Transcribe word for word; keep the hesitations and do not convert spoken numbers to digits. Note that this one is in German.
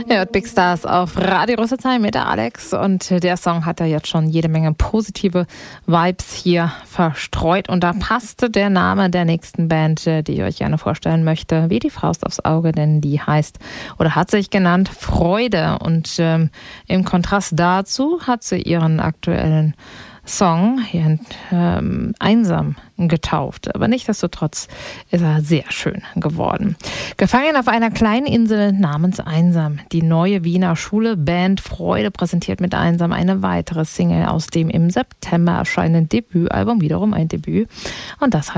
Ihr hört Big Stars auf Radio Rüsselsheim mit der Alex und der Song hat ja jetzt schon jede Menge positive Vibes hier verstreut und da passte der Name der nächsten Band, die ich euch gerne vorstellen möchte, wie die Faust aufs Auge, denn die heißt oder hat sich genannt Freude und ähm, im Kontrast dazu hat sie ihren aktuellen Song hier ähm, einsam getauft. Aber nichtsdestotrotz ist er sehr schön geworden. Gefangen auf einer kleinen Insel namens Einsam. Die neue Wiener Schule Band Freude präsentiert mit Einsam eine weitere Single aus dem im September erscheinenden Debütalbum, wiederum ein Debüt. Und das heißt